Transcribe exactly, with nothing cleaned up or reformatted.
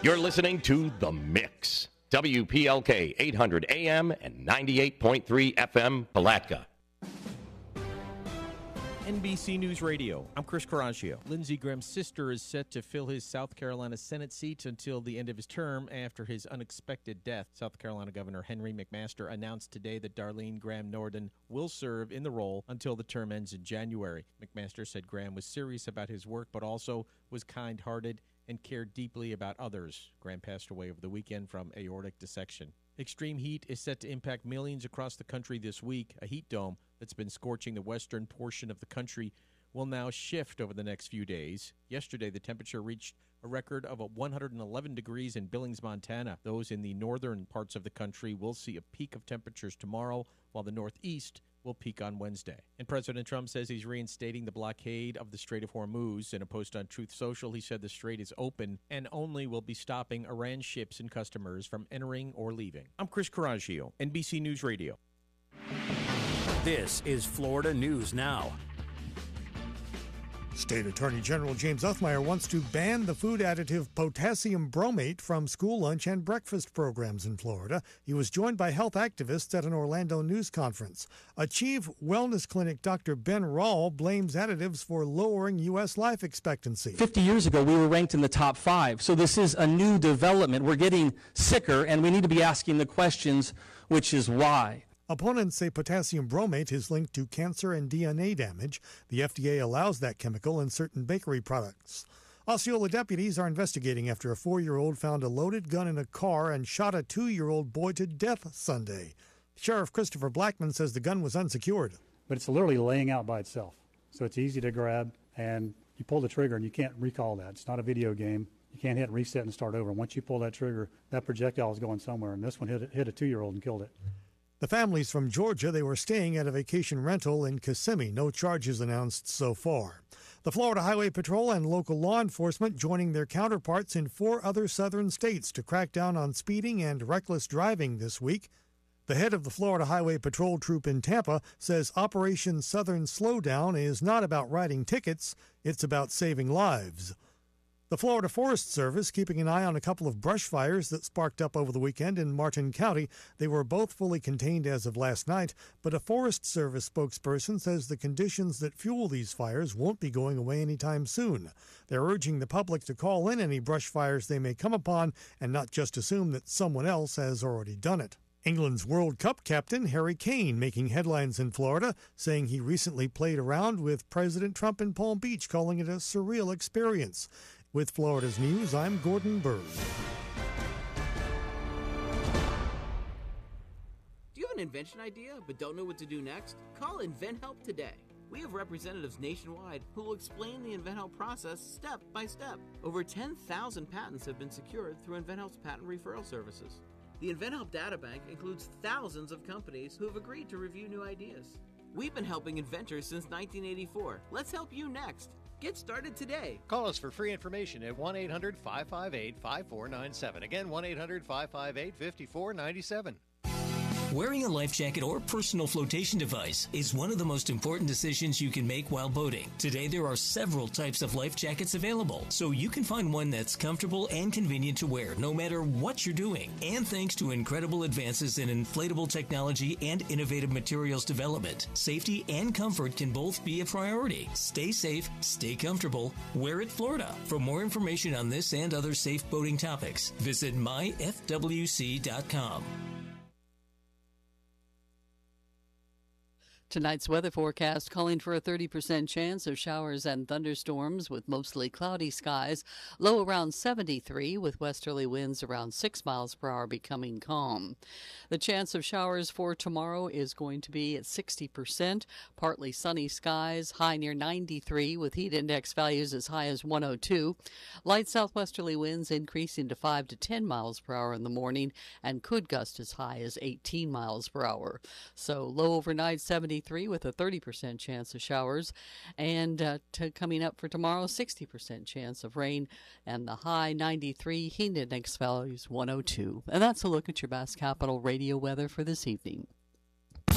You're listening to The Mix. W P L K eight hundred A M and ninety-eight point three F M, Palatka. N B C News Radio, I'm Chris Caraccio. Lindsey Graham's sister is set to fill his South Carolina Senate seat until the end of his term after his unexpected death. South Carolina Governor Henry McMaster announced today that Darlene Graham Norden will serve in the role until the term ends in January. McMaster said Graham was serious about his work, but also was kind-hearted and cared deeply about others. Graham passed away over the weekend from aortic dissection. Extreme heat is set to impact millions across the country this week. A heat dome that's been scorching the western portion of the country will now shift over the next few days. Yesterday, the temperature reached a record of one hundred eleven degrees in Billings, Montana. Those in the northern parts of the country will see a peak of temperatures tomorrow, while the northeast will peak on Wednesday. And President Trump says he's reinstating the blockade of the Strait of Hormuz. In a post on Truth Social, he said the strait is open and only will be stopping Iran ships and customers from entering or leaving. I'm Chris Caraccio, N B C News Radio. This is Florida News Now. State Attorney General James Uthmeier wants to ban the food additive potassium bromate from school lunch and breakfast programs in Florida. He was joined by health activists at an Orlando news conference. A chief wellness clinic, Doctor Ben Rawl, blames additives for lowering U S life expectancy. fifty years ago, we were ranked in the top five, so this is a new development. We're getting sicker, and we need to be asking the questions, which is why. Opponents say potassium bromate is linked to cancer and D N A damage. The F D A allows that chemical in certain bakery products. Osceola deputies are investigating after a four-year-old found a loaded gun in a car and shot a two-year-old boy to death Sunday. Sheriff Christopher Blackman says the gun was unsecured. But it's literally laying out by itself, so it's easy to grab, and you pull the trigger and you can't recall that. It's not a video game. You can't hit reset and start over. Once you pull that trigger, that projectile is going somewhere, and this one hit, hit a two-year-old and killed it. The family's from Georgia. They were staying at a vacation rental in Kissimmee. No charges announced so far. The Florida Highway Patrol and local law enforcement joining their counterparts in four other southern states to crack down on speeding and reckless driving this week. The head of the Florida Highway Patrol Troop in Tampa says Operation Southern Slowdown is not about writing tickets, it's about saving lives. The Florida Forest Service keeping an eye on a couple of brush fires that sparked up over the weekend in Martin County. They were both fully contained as of last night, but a Forest Service spokesperson says the conditions that fuel these fires won't be going away anytime soon. They're urging the public to call in any brush fires they may come upon and not just assume that someone else has already done it. England's World Cup captain Harry Kane making headlines in Florida, saying he recently played around with President Trump in Palm Beach, calling it a surreal experience. With Florida's News, I'm Gordon Bird. Do you have an invention idea but don't know what to do next? Call InventHelp today. We have representatives nationwide who will explain the InventHelp process step by step. Over ten thousand patents have been secured through InventHelp's patent referral services. The InventHelp Databank includes thousands of companies who have agreed to review new ideas. We've been helping inventors since nineteen eighty-four. Let's help you next. Get started today. Call us for free information at one eight hundred five five eight five four nine seven. Again, one eight hundred five five eight five four nine seven. Wearing a life jacket or personal flotation device is one of the most important decisions you can make while boating. Today, there are several types of life jackets available, so you can find one that's comfortable and convenient to wear no matter what you're doing. And thanks to incredible advances in inflatable technology and innovative materials development, safety and comfort can both be a priority. Stay safe, stay comfortable, wear it Florida. For more information on this and other safe boating topics, visit my f w c dot com. Tonight's weather forecast calling for a thirty percent chance of showers and thunderstorms with mostly cloudy skies. Low around seventy-three with westerly winds around six miles per hour becoming calm. The chance of showers for tomorrow is going to be at sixty percent. Partly sunny skies, high near ninety-three with heat index values as high as one oh two. Light southwesterly winds increasing to five to ten miles per hour in the morning and could gust as high as eighteen miles per hour. So low overnight seventy-three with a thirty percent chance of showers, and uh, to coming up for tomorrow, sixty percent chance of rain, and the high ninety-three, heat index values one oh two. And that's a look at your Bass Capital radio weather for this evening.